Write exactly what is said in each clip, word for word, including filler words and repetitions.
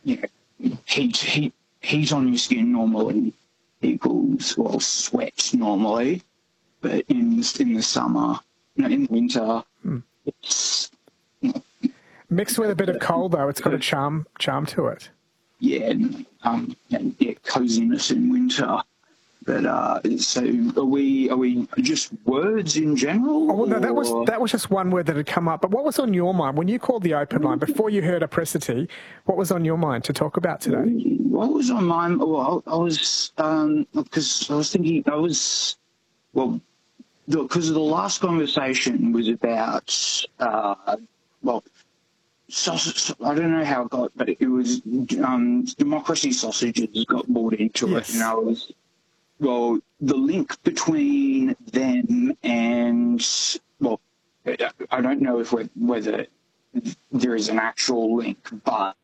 you know, heat, heat, heat on your skin normally equals, well, sweat normally, but in, in the summer, you know, in winter, hmm. it's... You know, mixed with a bit of cold, though, it's got a charm charm to it. Yeah, um, and, yeah, coziness in winter. But uh, so are we? Are we just words in general? Oh, well, no, that was that was just one word that had come up. But what was on your mind when you called the open line before you heard apricity? What was on your mind to talk about today? What was on my? Well, I was um, because I was thinking I was well because the last conversation was about uh, well. Sausage, I don't know how it got, but it was um, democracy sausages got brought into yes. it, and I was, well, the link between them and, well, I don't know if we're, whether there is an actual link, but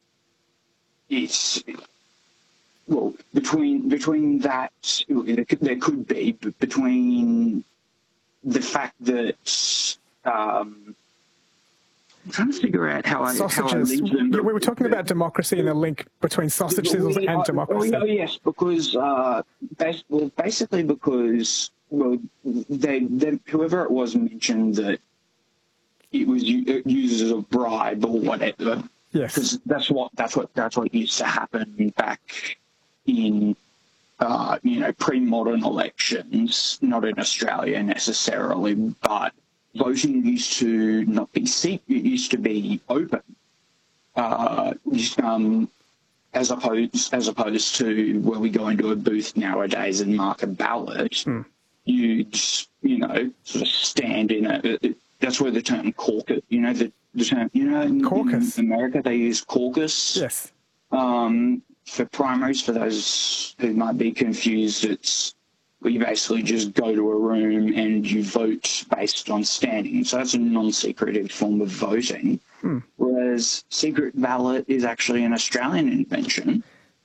it's, well, between between that, there could be, but between the fact that, um, I'm trying to figure out how I, sausages. how I link them. Yeah, we were talking about democracy and the link between sausage sizzles we, and democracy. Oh, yes, because uh, bas- well, basically because well, they, they whoever it was mentioned that it was it used as a bribe or whatever. Yes, because that's what that's what that's what used to happen back in uh, you know pre-modern elections, not in Australia necessarily, but. Voting used to not be secret; it used to be open, uh, um, as opposed as opposed to where we go into a booth nowadays and mark a ballot. Mm. You just, you know, sort of stand in a. That's where the term caucus, you know, the, the term, you know, in, caucus. in America they use caucus. Yes. Um, for primaries, for those who might be confused, it's. Where you basically just go to a room and you vote based on standing. So that's a non-secretive form of voting. Hmm. Whereas secret ballot is actually an Australian invention.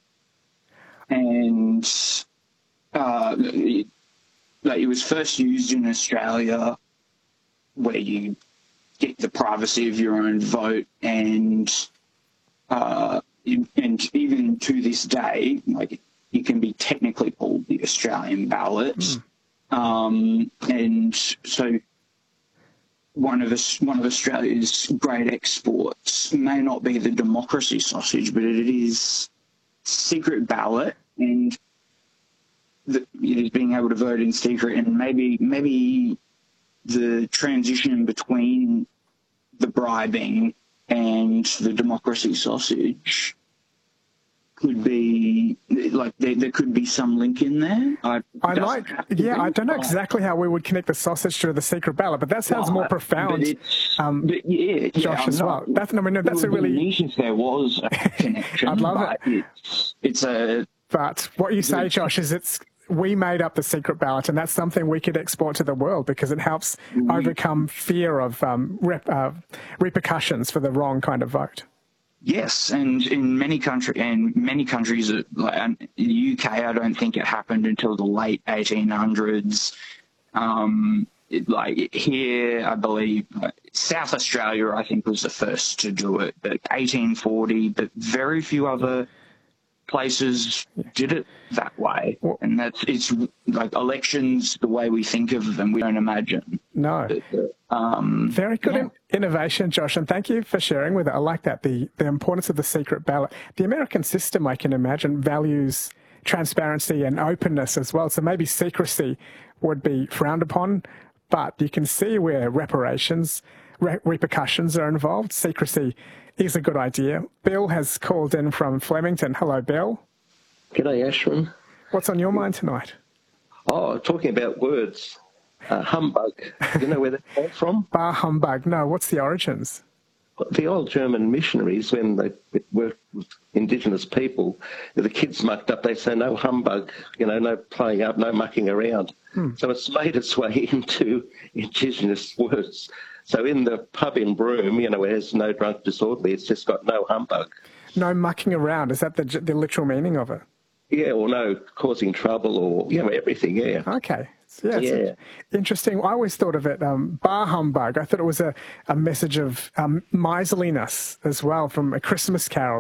And uh, it, like it was first used in Australia where you get the privacy of your own vote and uh, and even to this day, like it can be technically called the Australian ballot. Mm. Um, and so one of us, one of Australia's great exports may not be the democracy sausage, but it is secret ballot and the, it is being able to vote in secret, and maybe maybe the transition between the bribing and the democracy sausage could be like there, there could be some link in there. I, I like, yeah, I don't know exactly how we would connect the sausage to the secret ballot, but that sounds well, more profound. Um, but yeah, Josh, yeah, as well. That's, I mean, no, that's a really. Neat if there was a connection. I'd love it. It's, it's a. But what you say, Josh, is it's we made up the secret ballot, and that's something we could export to the world because it helps we, overcome fear of um, rep, uh, repercussions for the wrong kind of vote. Yes, and in many country and many countries, like in the U K, I don't think it happened until the late eighteen hundreds. Um, it, like here, I believe South Australia, I think, was the first to do it, but eighteen forty. But very few other places did it that way, and that's it's like elections the way we think of them. We don't imagine. No. But, um, Very good yeah. in innovation, Josh, and thank you for sharing with it. I like that, the, the importance of the secret ballot. The American system, I can imagine, values transparency and openness as well, so maybe secrecy would be frowned upon, but you can see where reparations, re repercussions are involved. Secrecy is a good idea. Bill has called in from Flemington. Hello, Bill. G'day, Ashwin. What's on your mind tonight? Oh, talking about words. Uh, humbug. Do you know where that came from? Bar humbug. No, what's the origins? The old German missionaries, when they worked with indigenous people, if the kids mucked up, they'd say, no humbug, you know, no playing up, no mucking around. Hmm. So it's made its way into indigenous words. So in the pub in Broome, you know, where there's no drunk disorderly, it's just got no humbug. No mucking around. Is that the, the literal meaning of it? Yeah, or no causing trouble or, you know, everything, yeah. Okay. Yeah, yeah. Interesting. I always thought of it, um, bar humbug. I thought it was a, a message of um, miserliness as well from A Christmas Carol.